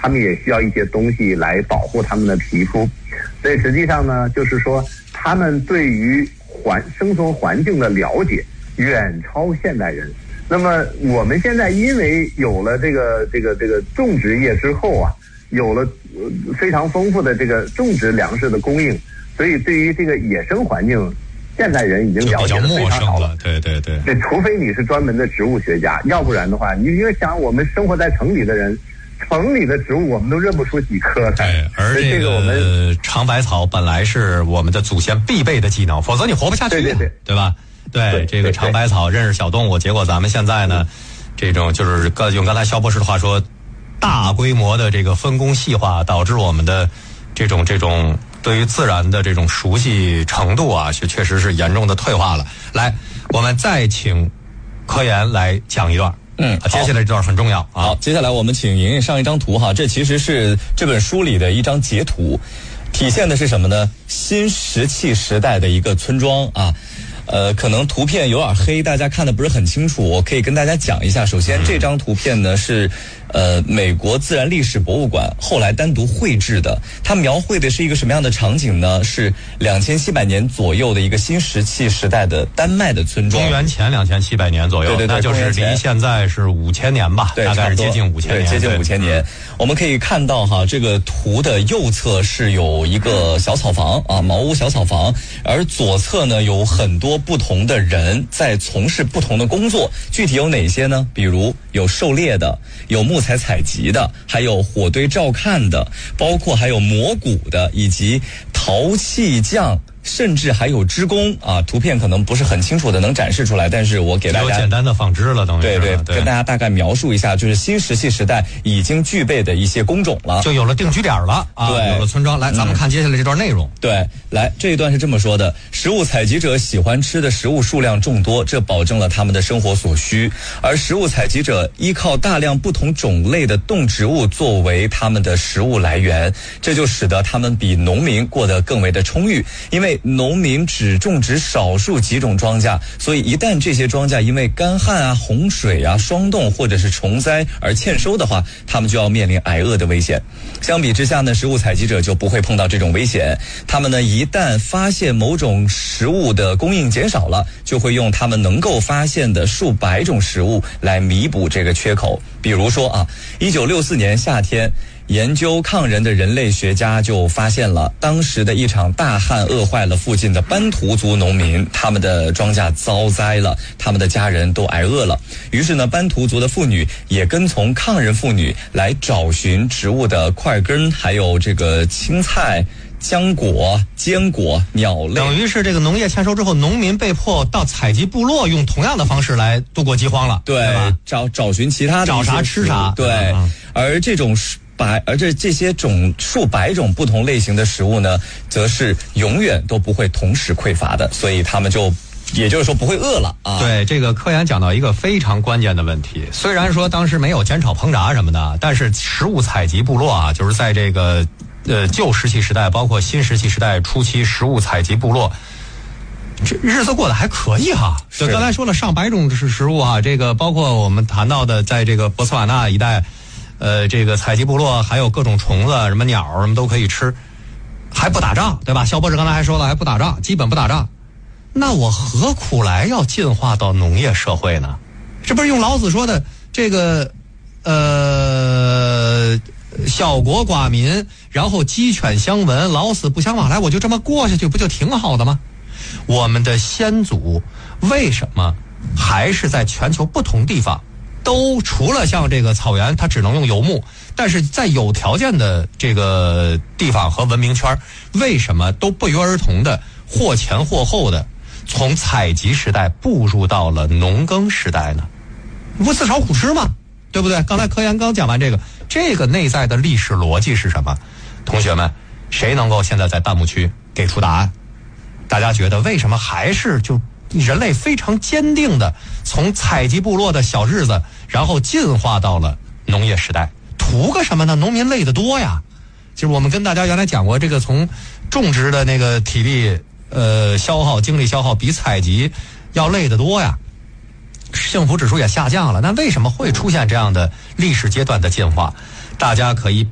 他们也需要一些东西来保护他们的皮肤。所以实际上呢，就是说他们对于生存环境的了解远超现代人。那么我们现在因为有了这个种植业之后啊，有了非常丰富的这个种植粮食的供应，所以对于这个野生环境，现代人已经了解得非常好了。 对， 除非你是专门的植物学家，要不然的话，你因为想我们生活在城里的人，城里的植物我们都认不出几棵来。 对，而这个我们尝百草本来是我们的祖先必备的技能，否则你活不下去，对吧？对，这个尝百草认识小动物，结果咱们现在呢，这种就是用刚才肖博士的话说，大规模的这个分工细化，导致我们的这种对于自然的这种熟悉程度啊，确实是严重的退化了。来，我们再请科研来讲一段。接下来这段很重要啊。 好，接下来我们请莹莹上一张图哈，这其实是这本书里的一张截图，体现的是什么呢？新石器时代的一个村庄啊。可能图片有点黑，大家看的不是很清楚，我可以跟大家讲一下。首先这张图片呢是美国自然历史博物馆后来单独绘制的，它描绘的是一个什么样的场景呢？是2700年左右的一个新石器时代的丹麦的村庄， 公元前2700年左右，对，那就是离现在是5000年吧， 对， 大概是接近5000年， 接近5000年。我们可以看到哈，这个图的右侧是有一个小草房啊，茅屋小草房，而左侧呢有很多不同的人在从事不同的工作，具体有哪些呢？比如有狩猎的，有木材采集的，还有火堆照看的，包括还有磨骨的，以及陶器匠，甚至还有织工啊。图片可能不是很清楚的能展示出来，但是我给大家有简单的纺织了，等于对，跟大家大概描述一下，就是新石器时代已经具备的一些工种了， 就有了定居点了啊， 对， 有了村庄。来，咱们看接下来这段内容。 对，来，这一段是这么说的：食物采集者喜欢吃的食物数量众多，这保证了他们的生活所需，而食物采集者依靠大量不同种类的动植物作为他们的食物来源，这就使得他们比农民过得更为的充裕。因为农民只种植少数几种庄稼，所以一旦这些庄稼因为干旱啊、洪水啊、霜冻或者是虫灾而欠收的话，他们就要面临挨饿的危险。相比之下呢，食物采集者就不会碰到这种危险。他们呢，一旦发现某种食物的供应减少了，就会用他们能够发现的数百种食物来弥补这个缺口。比如说啊，1964年夏天，研究抗人的人类学家就发现了，当时的一场大旱饿坏了附近的班图族农民，他们的庄稼遭灾了，他们的家人都挨饿了。于是呢，班图族的妇女也跟从抗人妇女来找寻植物的块根，还有这个青菜、浆果、坚果、鸟类， 等于是这个农业欠收之后，农民被迫到采集部落，用同样的方式来度过饥荒了，对吧？ 找寻其他的找啥吃啥， 对。而这些数百种不同类型的食物呢，则是永远都不会同时匮乏的，所以他们也就是说不会饿了啊。 对，这个科研讲到一个非常关键的问题，虽然说当时没有煎炒烹炸什么的，但是食物采集部落啊，就是在这个旧石器时代包括新石器时代初期，食物采集部落这日子过得还可以哈。就刚才说了上百种食物啊，这个包括我们谈到的在这个博茨瓦纳一带这个采集部落还有各种虫子什么鸟什么都可以吃，还不打仗，对吧？肖博士刚才还说了还不打仗，基本不打仗。那我何苦来要进化到农业社会呢？这不是用老子说的这个小国寡民，然后鸡犬相闻，老死不相往来，我就这么过下去不就挺好的吗？我们的先祖为什么还是在全球不同地方都除了像这个草原它只能用游牧，但是在有条件的这个地方和文明圈，为什么都不约而同的或前或后的从采集时代步入到了农耕时代呢？不自讨苦吃吗？对不对？刚才科研刚讲完这个内在的历史逻辑是什么？同学们，谁能够现在在弹幕区给出答案？大家觉得为什么还是就人类非常坚定的从采集部落的小日子，然后进化到了农业时代？图个什么呢？农民累得多呀。就是我们跟大家原来讲过，这个从种植的那个体力消耗、精力消耗比采集要累得多呀，幸福指数也下降了。那为什么会出现这样的历史阶段的进化？大家可以